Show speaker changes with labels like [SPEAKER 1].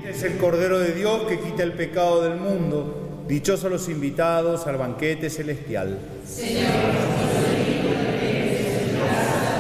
[SPEAKER 1] Es el Cordero de Dios que quita el pecado del mundo. Dichosos los invitados al banquete celestial.
[SPEAKER 2] Señor, yo soy digno de que entres en mi casa,